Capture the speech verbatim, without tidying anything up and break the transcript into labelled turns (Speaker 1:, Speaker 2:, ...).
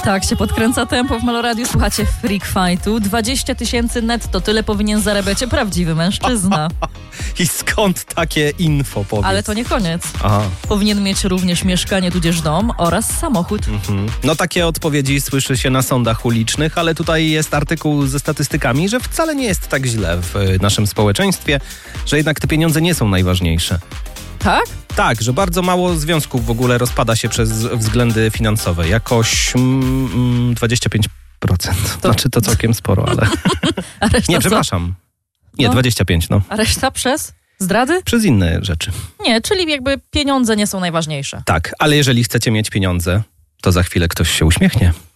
Speaker 1: Tak się podkręca tempo w Meloradiu. Słuchacie Freak Fightu. dwadzieścia tysięcy netto, tyle powinien zarabiać prawdziwy mężczyzna.
Speaker 2: I skąd takie info, powiedz?
Speaker 1: Ale to nie koniec.
Speaker 2: Aha.
Speaker 1: Powinien mieć również mieszkanie tudzież dom oraz samochód.
Speaker 2: Mhm. No takie odpowiedzi słyszy się na sądach ulicznych, ale tutaj jest artykuł ze statystykami, że wcale nie jest tak źle w naszym społeczeństwie, że jednak te pieniądze nie są najważniejsze.
Speaker 1: Tak?
Speaker 2: Tak, że bardzo mało związków w ogóle rozpada się przez względy finansowe. Jakoś mm, dwadzieścia pięć procent. To... Znaczy to całkiem sporo, ale...
Speaker 1: A reszta
Speaker 2: nie,
Speaker 1: co?
Speaker 2: przepraszam. Nie,
Speaker 1: No.
Speaker 2: dwadzieścia pięć, no.
Speaker 1: A reszta przez zdrady?
Speaker 2: Przez inne rzeczy.
Speaker 1: Nie, czyli jakby pieniądze nie są najważniejsze.
Speaker 2: Tak, ale jeżeli chcecie mieć pieniądze, to za chwilę ktoś się uśmiechnie.